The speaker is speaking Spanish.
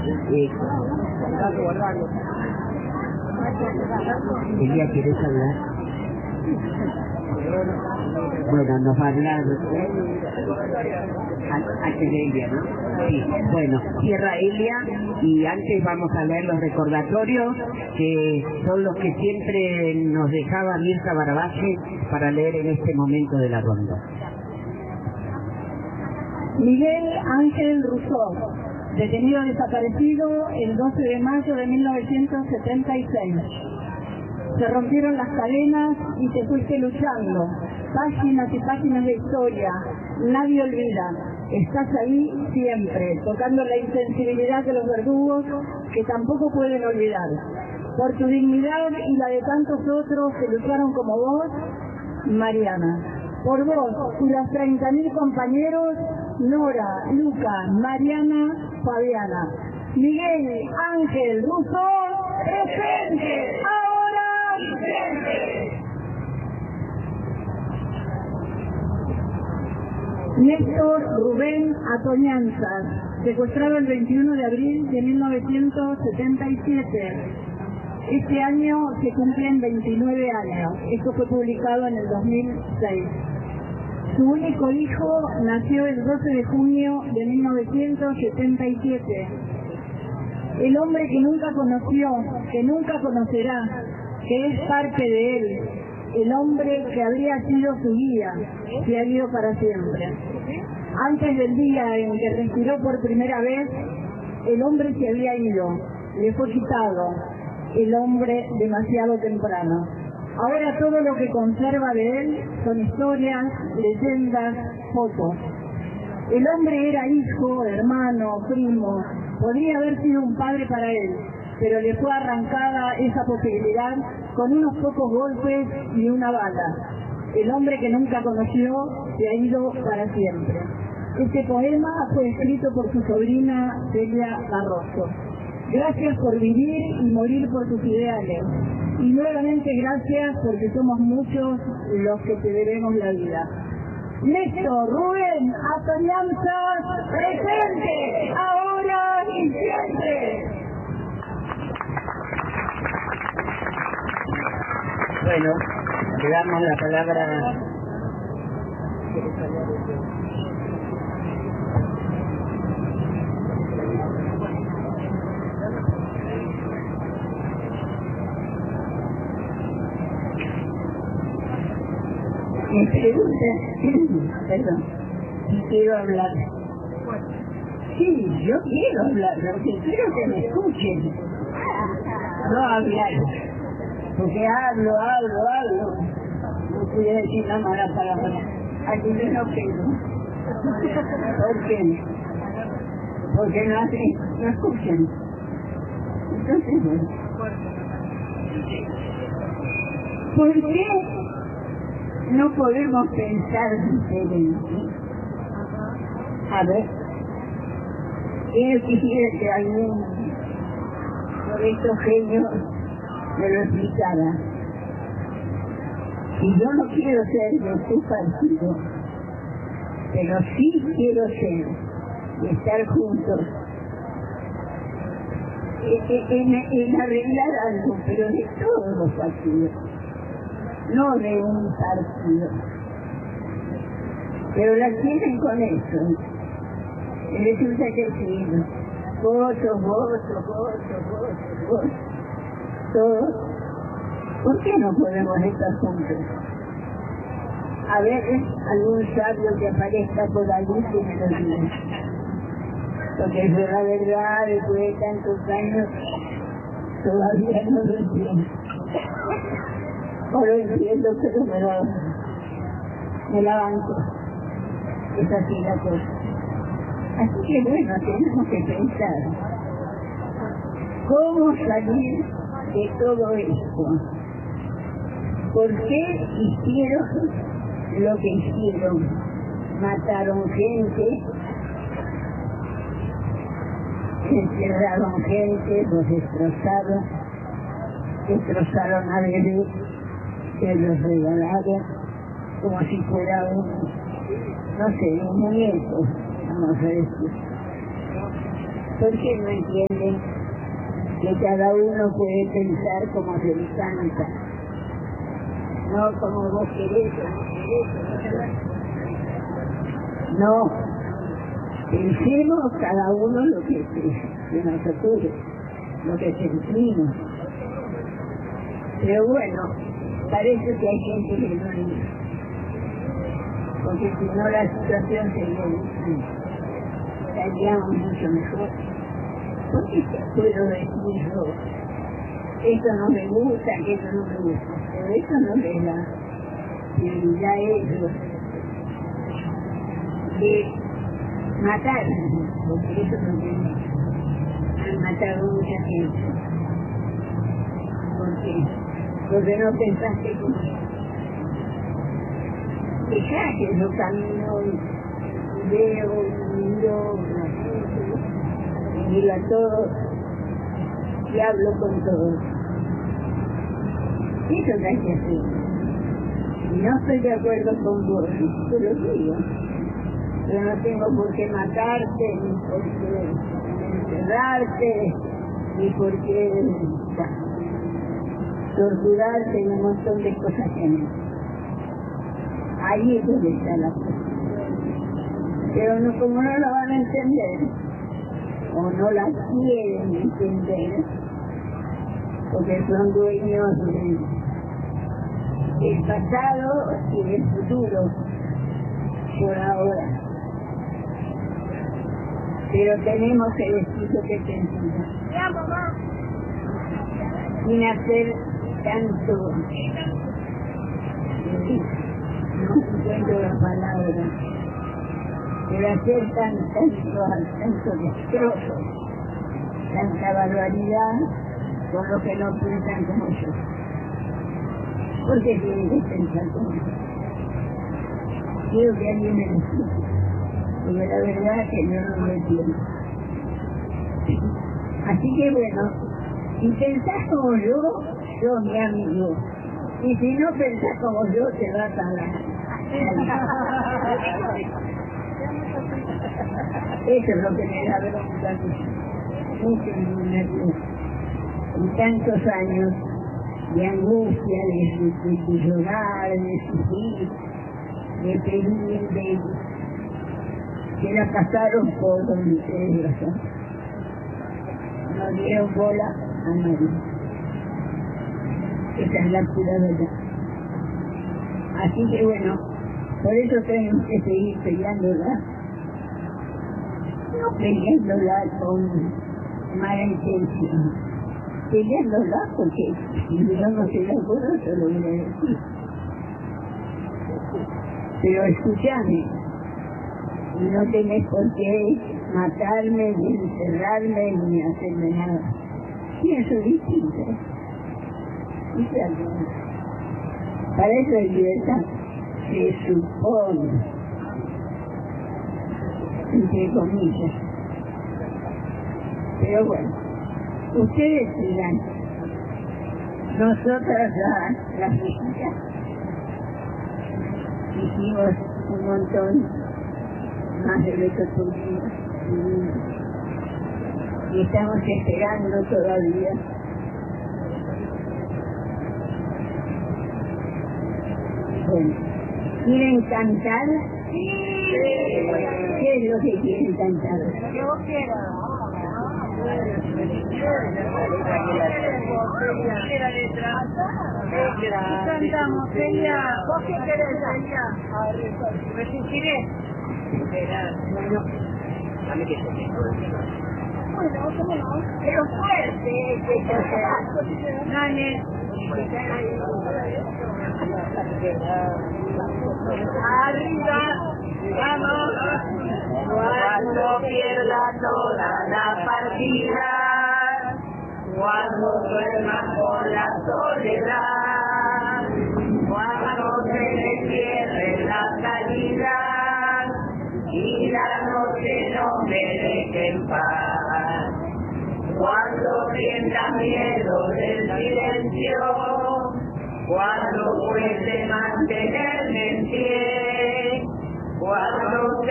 Ella, ¿quieres hablar? Bueno, nos va a hablar antes de ella, ¿no? Sí, bueno, cierra Elia y antes vamos a leer los recordatorios que son los que siempre nos dejaba Mirta Baravalle para leer en este momento de la ronda. Miguel Ángel Rousseau, detenido desaparecido el 12 de mayo de 1976. Se rompieron las cadenas y te fuiste luchando. Páginas y páginas de historia, nadie olvida. Estás ahí siempre, tocando la insensibilidad de los verdugos que tampoco pueden olvidar. Por tu dignidad y la de tantos otros que lucharon como vos, Mariana. Por vos y los 30.000 compañeros, Nora, Luca, Mariana, Fabiana. Miguel Ángel Rousseau, presente, ahora y siempre. Néstor Rubén Atoñanzas, secuestrado el 21 de abril de 1977. Este año se cumplen 29 años. Esto fue publicado en el 2006. Su único hijo nació el 12 de junio de 1977. El hombre que nunca conoció, que nunca conocerá, que es parte de él. El hombre que habría sido su guía, se ha ido para siempre. Antes del día en que respiró por primera vez, el hombre se había ido, le fue quitado, el hombre demasiado temprano. Ahora todo lo que conserva de él son historias, leyendas, fotos. El hombre era hijo, hermano, primo, podría haber sido un padre para él, pero le fue arrancada esa posibilidad con unos pocos golpes y una bala. El hombre que nunca conoció se ha ido para siempre. Este poema fue escrito por su sobrina Celia Barroso. Gracias por vivir y morir por tus ideales. Y nuevamente gracias porque somos muchos los que te debemos la vida. Néstor Rubén Atoñanzas, presente, ahora y siempre. Bueno, le damos la palabra. Me preguntan, perdón, si quiero hablar. Sí, yo quiero hablar, porque quiero que me escuchen. No hablar. Porque hablo. No pude decir una mala palabra. Aquí yo no quiero. ¿Por qué? Porque no escuchan. Entonces, bueno. ¿Por qué no podemos pensar diferente? A ver, ¿quién quisiera que algún de estos genios me lo explicara? Y yo no quiero ser de su partido, pero sí quiero ser y estar juntos en arreglar algo, pero de todos los partidos, no de un partido. Pero la tienen con eso. Y resulta que sí, voto, todos. ¿Por qué no podemos estar juntos? A ver, algún sabio que aparezca por ahí que me lo diga. Porque eso es la verdad, después de tantos años, todavía no lo entiendo. O lo entiendo, pero me la banco. Es así la cosa. Así que bueno, tenemos que pensar cómo salir de todo esto. ¿Por qué hicieron lo que hicieron? Mataron gente, encerraron gente, los destrozaron a bebés, se los regalaron como si fuera un muñeco, vamos a decir. ¿Por qué no entienden que cada uno puede pensar como se le canta? No como vos querés, no. Pensemos cada uno lo que nos ocurre, lo que sentimos. Pero bueno, parece que hay gente que no hay. Porque si no la situación sería distinta. Estaríamos mucho mejor. ¿Por qué puedo decir yo? Esto no me gusta, que esto no me gusta. Pero eso no les da prioridad a ellos de matar, porque eso no tiene. Han matado mucha gente. Porque no pensaste como dejá que yo camino y veo y miro y miro a todos y hablo con todos. Eso es lo que hay que hacer. Y no estoy de acuerdo con vos, te lo digo. Pero no tengo por qué matarte, ni por qué encerrarte, ni por qué torturarte en un montón de cosas que no. Ahí es donde está la cosa. Pero no, como no la van a entender, o no la quieren entender, porque son dueños del pasado y del futuro, por ahora. Pero tenemos que decir lo que pensamos. Sin hacer tanto, no encuentro la palabra, pero hacer tanto destrozo, tanta barbaridad con lo que no piensan como yo. ¿Por qué tienen que pensar como yo? Quiero que alguien me lo explique, porque la verdad es que yo no lo entiendo. Así que bueno, si pensás como yo mi amigo. Y si no pensás como yo, te vas a la... Eso es lo que me da bronca. Mucho nervioso. Y tantos años de angustia, de llorar, de sufrir, de pedir, que la pasaron por donde ustedes lo son. No dieron bola a nadie. Esa es la pura verdad. Así que bueno, por eso tenemos que seguir peleándola. No peleándola con mala intención. Peleándola porque si yo no estoy de acuerdo, se lo voy a decir. Pero escúchame, y no tenés por qué matarme, ni encerrarme, ni hacerme nada. Pienso distinto. Para eso hay libertad, se supone, entre comillas. Pero bueno, ustedes sigan. Nosotras las visitas hicimos un montón más de besos por día y estamos esperando todavía. Bueno, ¿quieren cantar? Sí. ¿Qué es lo que quieren cantar? Yo quiero. Cantamos, Celia. ¿Vos qué querés, Celia? ¿Resistiré? Bueno, dame que se me... Bueno, ¿cómo no? Pero fuerte, Nane. Arriba, vamos. Cuando pierda toda la partida, cuando duerma con la soledad, cuando se le cierre la salida y la noche no me deje en paz. Cuando sienta miedo del silencio, cuando puede mantener